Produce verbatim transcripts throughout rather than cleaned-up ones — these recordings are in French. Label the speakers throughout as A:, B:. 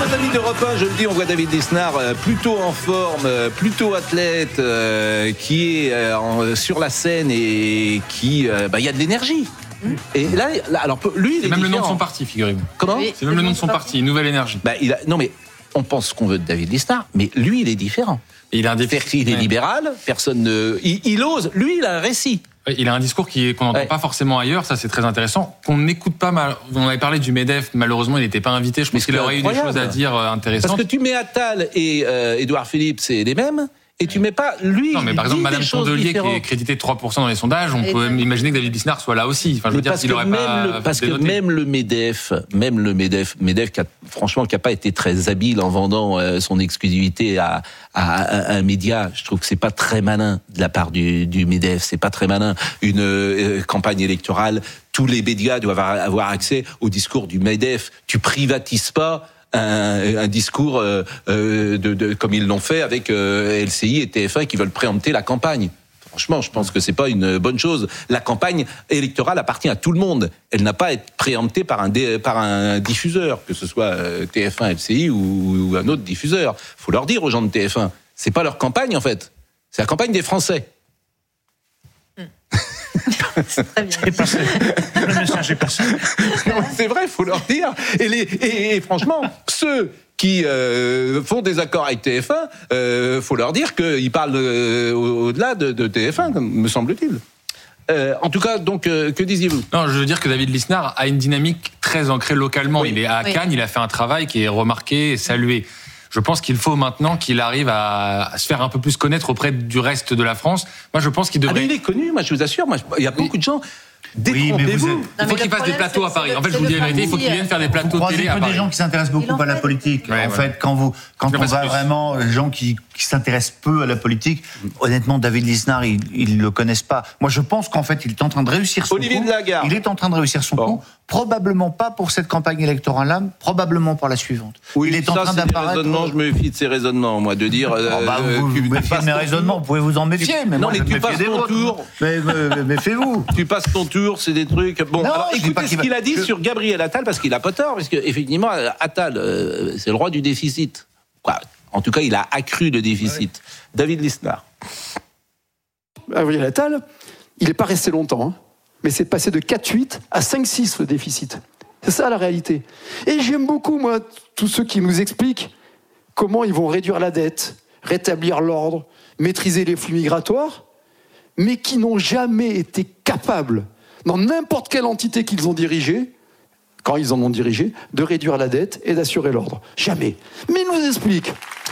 A: Chers amis d'Europe un, je le dis, on voit David Lisnard euh, plutôt en forme, euh, plutôt athlète, euh, qui est euh, en, sur la scène et qui, il euh, bah, y a de l'énergie. Mmh. Et là, là, alors lui, il
B: c'est
A: est
B: même
A: différent.
B: le nom de son parti, figurez-vous.
A: Comment ?
B: Oui, c'est même le nom de son parti, Nouvelle Énergie.
A: Bah, il a, non mais on pense ce qu'on veut de David Lisnard, mais lui, il est différent.
B: Et il a un
A: C'est-à-dire qu'il est libéral, personne ne, il, il ose. Lui, il a un récit.
B: Il a un discours qui, qu'on n'entend ouais. pas forcément ailleurs, ça c'est très intéressant, qu'on n'écoute pas mal. On avait parlé du MEDEF, malheureusement il n'était pas invité, je pense qu'il aurait eu des choses à dire intéressantes.
A: Parce que tu mets Attal et euh, Édouard Philippe, c'est les mêmes, et tu mets pas lui.
B: Non mais par exemple Madame Tondelier qui est créditée de trois pour cent dans les sondages, on et peut même imaginer que David Lisnard soit là aussi. Enfin, je veux dire qu'il aurait pas
A: le, parce que même le MEDEF, même le MEDEF, MEDEF qui a, franchement qui a pas été très habile en vendant euh, son exclusivité à, à, à un média, je trouve que c'est pas très malin de la part du, du MEDEF, c'est pas très malin. Une euh, campagne électorale, tous les médias doivent avoir accès au discours du MEDEF. Tu privatises pas Un, un discours euh, euh, de, de, comme ils l'ont fait avec euh, L C I et T F un qui veulent préempter la campagne. Franchement, je pense que c'est pas une bonne chose. La campagne électorale appartient à tout le monde. Elle n'a pas à être préemptée par un, dé, par un diffuseur, que ce soit T F un, L C I ou, ou un autre diffuseur. Faut leur dire aux gens de T F un, c'est pas leur campagne en fait. C'est la campagne des Français.
C: C'est très bien. C'est passé. Le message est passé.
A: C'est vrai, il faut leur dire. Et, les, et, et franchement, ceux qui euh, font des accords avec T F un, euh, faut leur dire qu'ils parlent euh, au-delà de, de T F un, me semble-t-il. Euh, en tout cas, donc, euh, que disiez-vous ?
B: Non, je veux dire que David Lisnard a une dynamique très ancrée localement. Oui. Il est à oui. Cannes, il a fait un travail qui est remarqué et salué. Je pense qu'il faut maintenant qu'il arrive à, à se faire un peu plus connaître auprès du reste de la France. Moi, je pense qu'il devrait...
A: Ah, mais il est connu, moi, je vous assure. Moi, il y a beaucoup oui. de gens... Détrompez-vous.
B: Oui, êtes... Il faut qu'il fasse des plateaux à Paris. En fait, je vous dis la vérité, il faut qu'il vienne faire des plateaux
D: de
B: télé à Paris.
D: Des gens qui s'intéressent beaucoup à la politique. Ouais, en ouais. fait, quand vous, quand on va plus. vraiment, les gens qui, qui s'intéressent peu à la politique, honnêtement, David Lisnard, ils, ils le connaissent pas. Moi, je pense qu'en fait, il est en train de réussir son
A: Olivier
D: coup.
A: de Lagarde.
D: Il est en train de réussir son bon. coup. Probablement pas pour cette campagne électorale-là, probablement pour la suivante.
A: Oui,
D: il est
A: ça,
D: en train d'apparaître.
A: Je me méfie de ces raisonnements, moi, de dire.
D: Euh, oh, bah, vous vous, vous méfiez de mes raisonnements, vous pouvez vous en méfier. Mais
A: non,
D: moi,
A: mais tu passes ton tour.
D: Mais, mais méfiez-vous.
A: Tu passes ton tour, c'est des trucs. Bon, non, alors écoutez ce qu'il a dit je... sur Gabriel Attal, parce qu'il a pas tort, parce que effectivement, Attal, euh, c'est le roi du déficit. Quoi. En tout cas, il a accru le déficit. Ouais. David Lisnard.
E: Gabriel Attal, il n'est pas resté longtemps, hein, mais c'est passé de quatre virgule huit à cinq virgule six le déficit. C'est ça la réalité. Et j'aime beaucoup, moi, tous ceux qui nous expliquent comment ils vont réduire la dette, rétablir l'ordre, maîtriser les flux migratoires, mais qui n'ont jamais été capables, dans n'importe quelle entité qu'ils ont dirigée, quand ils en ont dirigé, de réduire la dette et d'assurer l'ordre. Jamais. Mais ils nous expliquent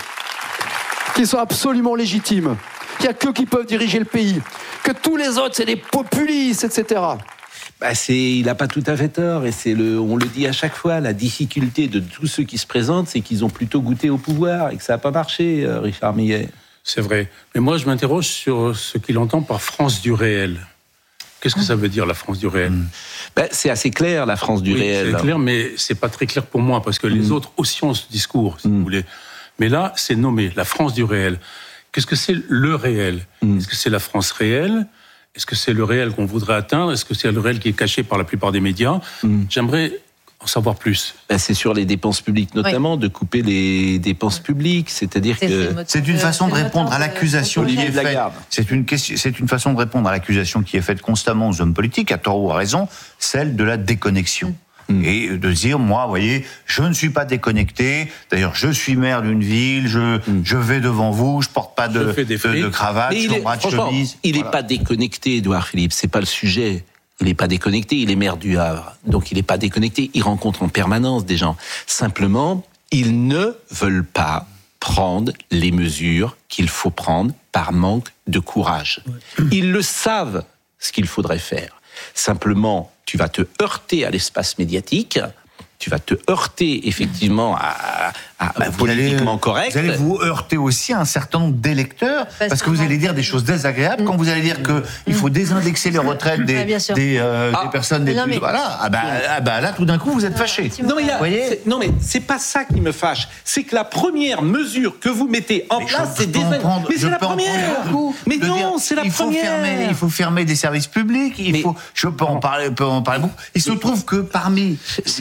E: qu'ils sont absolument légitimes, qu'il n'y a qu'eux qui peuvent diriger le pays, que tous les autres, c'est des populistes, et cetera.
A: Bah c'est, il n'a pas tout à fait tort, et c'est le, on le dit à chaque fois, la difficulté de tous ceux qui se présentent, c'est qu'ils ont plutôt goûté au pouvoir, et que ça n'a pas marché, euh, Richard Millet.
F: C'est vrai. Mais moi, je m'interroge sur ce qu'il entend par France du réel. Qu'est-ce que ça veut dire, la France du réel ?
A: mmh. ben, C'est assez clair, la France du
F: oui,
A: réel.
F: C'est clair, mais c'est pas très clair pour moi, parce que mmh. les autres aussi ont ce discours, si mmh. vous voulez. Mais là, c'est nommé, la France du réel. Qu'est-ce que c'est le réel ? mmh. Est-ce que c'est la France réelle ? Est-ce que c'est le réel qu'on voudrait atteindre ? Est-ce que c'est le réel qui est caché par la plupart des médias ? mmh. J'aimerais en savoir plus.
A: Ben, c'est sur les dépenses publiques notamment, oui. de couper les dépenses publiques, c'est-à-dire
D: c'est,
A: que...
D: C'est une façon de répondre à l'accusation qui est faite. C'est une, question, c'est une façon de répondre à l'accusation qui est faite constamment aux hommes politiques, à tort ou à raison, celle de la déconnexion. Mmh. Et de dire, moi, vous voyez, je ne suis pas déconnecté. D'ailleurs, je suis maire d'une ville, je, mmh. je vais devant vous, je porte pas de, de, de cravate, je n'embrasse de chemise.
A: Il n'est
D: voilà.
A: pas déconnecté, Édouard Philippe, c'est pas le sujet. Il n'est pas déconnecté, il est maire du Havre. Donc il n'est pas déconnecté, il rencontre en permanence des gens. Simplement, ils ne veulent pas prendre les mesures qu'il faut prendre par manque de courage. Ils le savent, ce qu'il faudrait faire. Simplement, tu vas te heurter à l'espace médiatique, tu vas te heurter effectivement à, à,
D: bah,
A: politiquement
D: allez,
A: correct.
D: Vous allez vous heurter aussi à un certain nombre d'électeurs, parce, parce que vous allez dire des choses désagréables mmh. quand vous allez dire que mmh. il faut désindexer les retraites des, ah, des, euh, ah. des personnes les plus... Mais... Voilà, ah bah, ah bah là tout d'un coup vous êtes fâchés.
A: Non mais, a, c'est, non mais c'est pas ça qui me fâche, c'est que la première mesure que vous mettez en mais place c'est désindexer. Mais c'est la première. Mais non, dire, c'est la
D: il
A: première.
D: Faut fermer, il faut fermer des services publics. Il
A: mais,
D: faut, je peux en parler, peux en parler beaucoup. Il se trouve que parmi,
A: c'est ça qui est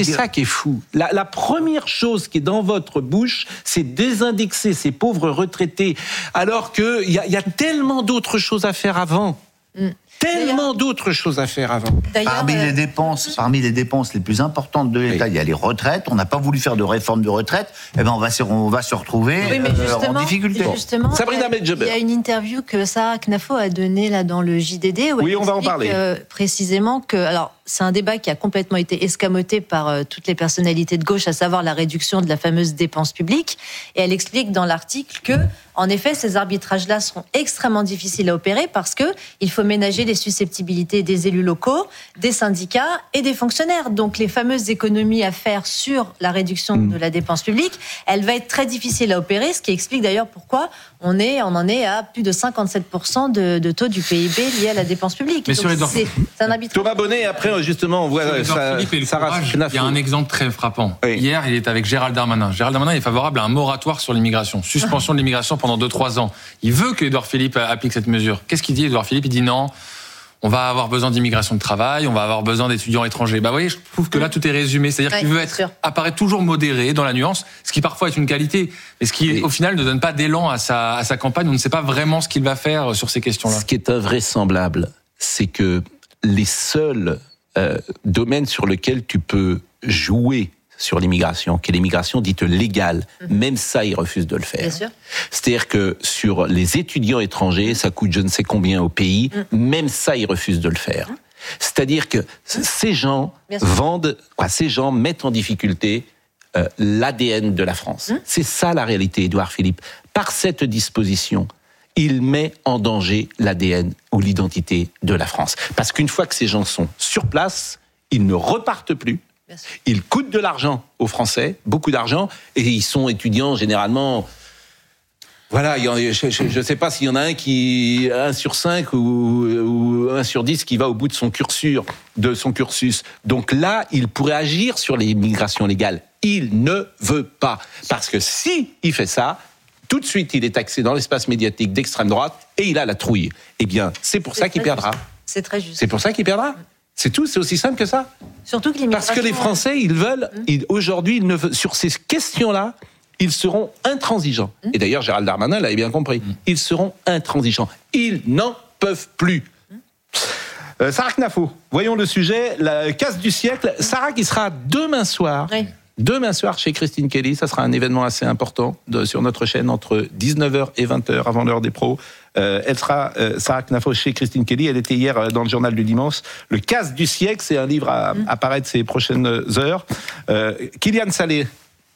A: est fou. La, la première chose qui est dans votre bouche, c'est désindexer ces pauvres retraités, alors qu'il y a, y a tellement d'autres choses à faire avant. Mm. Tellement D'ailleurs, d'autres choses à faire avant.
D: Parmi euh... les dépenses, parmi les dépenses les plus importantes de l'État, oui. il y a les retraites. On n'a pas voulu faire de réforme de retraite. Eh ben, on va se, on va se retrouver oui, mais euh, en difficulté.
G: Justement, Sabrina Medjeber. Il y a une interview que Sarah Knafo a donnée là dans le J D D. Où
A: oui,
G: elle
A: on va en parler.
G: Euh, précisément que, alors, c'est un débat qui a complètement été escamoté par euh, toutes les personnalités de gauche, à savoir la réduction de la fameuse dépense publique. Et elle explique dans l'article que, en effet, ces arbitrages-là seront extrêmement difficiles à opérer parce que il faut ménager les susceptibilités des élus locaux, des syndicats et des fonctionnaires. Donc, les fameuses économies à faire sur la réduction mmh. de la dépense publique, elle va être très difficile à opérer, ce qui explique d'ailleurs pourquoi on est, on en est à plus de cinquante-sept pour cent de, de taux du P I B lié à la dépense publique.
B: Mais Donc,
G: Edouard... c'est, c'est un arbitrage.
A: Thomas Bonnet, après, justement, on voit ça, Sarah Knafo.
B: Il y a un exemple très frappant.
A: Oui.
B: Hier, il est avec Gérald Darmanin. Gérald Darmanin est favorable à un moratoire sur l'immigration, suspension de l'immigration pendant deux à trois ans. Il veut que Édouard Philippe applique cette mesure. Qu'est-ce qu'il dit, Édouard Philippe? Il dit non. On va avoir besoin d'immigration de travail, on va avoir besoin d'étudiants étrangers. Bah, vous voyez, je trouve que là, tout est résumé. C'est-à-dire ouais, qu'il veut être, apparaît toujours modéré dans la nuance, ce qui parfois est une qualité, mais ce qui, et au final, ne donne pas d'élan à sa, à sa campagne. On ne sait pas vraiment ce qu'il va faire sur ces questions-là.
A: Ce qui est invraisemblable, c'est que les seuls euh, domaines sur lesquels tu peux jouer sur l'immigration, qui est l'immigration dite légale. Mmh. Même ça, ils refusent de le faire.
G: Bien sûr.
A: C'est-à-dire que sur les étudiants étrangers, ça coûte je ne sais combien au pays, mmh. même ça, ils refusent de le faire. Mmh. C'est-à-dire que mmh. ces gens vendent, quoi, ces gens mettent en difficulté euh, l'A D N de la France. Mmh. C'est ça la réalité, Édouard Philippe. Par cette disposition, il met en danger l'A D N ou l'identité de la France. Parce qu'une fois que ces gens sont sur place, ils ne repartent plus. Ils coûtent de l'argent aux Français, beaucoup d'argent, et ils sont étudiants généralement. Voilà, je ne sais pas s'il y en a un qui un sur cinq ou, ou un sur dix qui va au bout de son cursus, de son cursus. Donc là, il pourrait agir sur l'immigration légale. Il ne veut pas, parce que si il fait ça, tout de suite, il est taxé dans l'espace médiatique d'extrême droite et il a la trouille. Eh bien, c'est pour c'est ça qu'il perdra.
G: Juste. C'est très juste.
A: C'est pour ça qu'il perdra. C'est tout, c'est aussi simple que ça.
G: Surtout que l'immigration...
A: Parce que les Français, ils veulent, mmh. ils, aujourd'hui, ils ne veulent, sur ces questions-là, ils seront intransigeants. Mmh. Et d'ailleurs, Gérald Darmanin l'avait bien compris. Mmh. Ils seront intransigeants. Ils n'en peuvent plus. Mmh. Euh, Sarah Knafo, voyons le sujet, la casse du siècle. Sarah qui sera demain soir. Oui. Demain soir chez Christine Kelly, ça sera un événement assez important de, sur notre chaîne entre dix-neuf heures et vingt heures avant l'heure des pros. Euh, elle sera, euh, Sarah Knafo, chez Christine Kelly. Elle était hier euh, dans le journal du dimanche. Le casse du siècle, c'est un livre à, à paraître ces prochaines heures. Euh, Kylian Salé.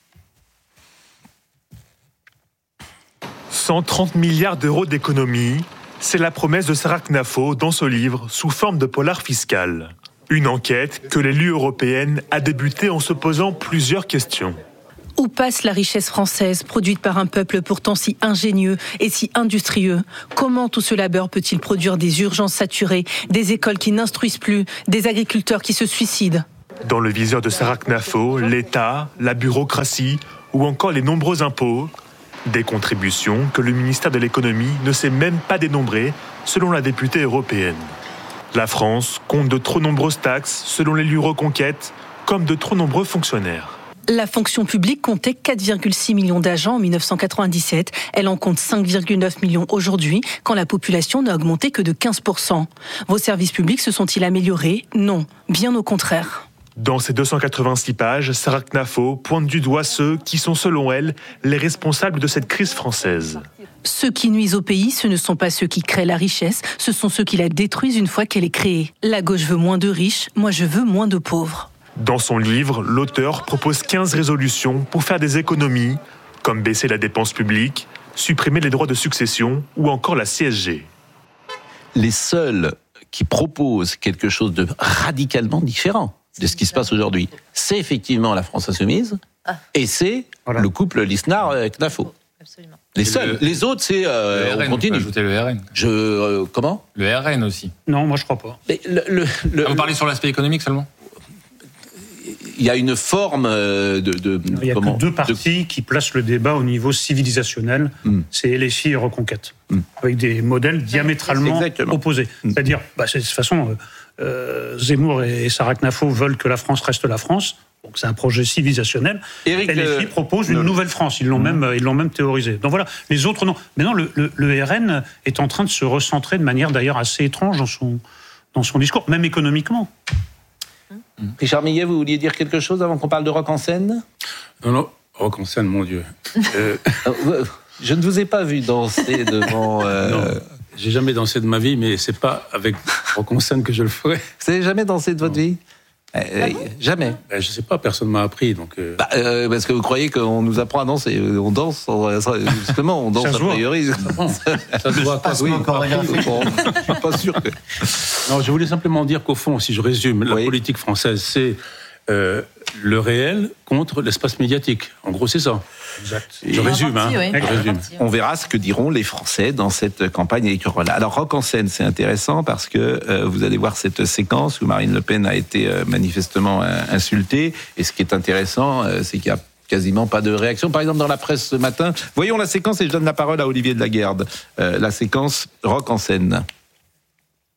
H: cent trente milliards d'euros d'économies, c'est la promesse de Sarah Knafo dans ce livre sous forme de polar fiscal. Une enquête que l'élu européenne a débutée en se posant plusieurs questions.
I: Où passe la richesse française produite par un peuple pourtant si ingénieux et si industrieux? Comment tout ce labeur peut-il produire des urgences saturées, des écoles qui n'instruisent plus, des agriculteurs qui se suicident?
H: Dans le viseur de Sarah Knafo, l'État, la bureaucratie ou encore les nombreux impôts. Des contributions que le ministère de l'économie ne sait même pas dénombrer, selon la députée européenne. La France compte de trop nombreuses taxes, selon l'élu Reconquête, comme de trop nombreux fonctionnaires.
I: La fonction publique comptait quatre virgule six millions d'agents en dix-neuf cent quatre-vingt-dix-sept. Elle en compte cinq virgule neuf millions aujourd'hui, quand la population n'a augmenté que de quinze pour cent. Vos services publics se sont-ils améliorés? Non, bien au contraire.
H: Dans ces deux cent quatre-vingt-six pages, Sarah Knafo pointe du doigt ceux qui sont, selon elle, les responsables de cette crise française.
I: Ceux qui nuisent au pays, ce ne sont pas ceux qui créent la richesse, ce sont ceux qui la détruisent une fois qu'elle est créée. La gauche veut moins de riches, moi je veux moins de pauvres.
H: Dans son livre, l'auteur propose quinze résolutions pour faire des économies, comme baisser la dépense publique, supprimer les droits de succession ou encore la C S G.
A: Les seuls qui proposent quelque chose de radicalement différent de ce qui se passe aujourd'hui, c'est effectivement la France Insoumise ah. et c'est voilà. le couple Lisnard-Knafo. Absolument. Les seuls, le, les autres, c'est euh,
B: le R N,
A: on continue.
B: On peut ajouter le R N.
A: Je euh, comment?
B: Le R N aussi.
C: Non, moi je crois pas.
A: Mais le, le, le,
B: ah, vous parlez sur l'aspect économique seulement?
A: Il y a une forme de. de
C: il y a
A: comment,
C: que deux partis de... qui placent le débat au niveau civilisationnel. Mm. C'est L F I et Reconquête, mm. avec des modèles diamétralement Exactement. opposés. Mm. C'est-à-dire, bah, c'est, de toute façon. euh, Zemmour et Sarah Knafo veulent que la France reste la France. Donc c'est un projet civilisationnel.
A: Éric,
C: L F I
A: euh,
C: propose une
A: le...
C: nouvelle France. Ils l'ont, mmh. même, ils l'ont même théorisé. Donc voilà, les autres non. Maintenant, le, le, le R N est en train de se recentrer de manière d'ailleurs assez étrange dans son, dans son discours, même économiquement.
A: Richard Millet, vous vouliez dire quelque chose avant qu'on parle de Rock en scène ?
F: Non, non, Rock en scène, mon Dieu. Euh...
A: Je ne vous ai pas vu danser devant... Euh...
F: Non, j'ai jamais dansé de ma vie, mais c'est pas avec Rock en scène que je le ferai.
A: Vous n'avez jamais dansé de votre
F: non.
A: vie ? Euh, ah bon Jamais.
F: Ben, je sais pas, personne m'a appris, donc. Euh...
A: Bah, euh, parce que vous croyez qu'on nous apprend à danser, on danse, justement, on danse a priori.
F: Ça, ça, ça se voit pas.
D: Oui, encore rien fait.
A: Je suis pas sûr que.
F: Non, je voulais simplement dire qu'au fond, si je résume, la
A: oui.
F: politique française, c'est euh, le réel contre l'espace médiatique. En gros, c'est ça.
C: Exact.
F: Je résume,
G: partie,
F: hein.
G: Oui.
F: Je résume.
A: On verra ce que diront les Français dans cette campagne électorale. Alors, Rock en scène, c'est intéressant parce que euh, vous allez voir cette séquence où Marine Le Pen a été euh, manifestement euh, insultée. Et ce qui est intéressant, euh, c'est qu'il y a quasiment pas de réaction. Par exemple, dans la presse ce matin, voyons la séquence et je donne la parole à Olivier de Laguerre. Euh, la séquence Rock en scène.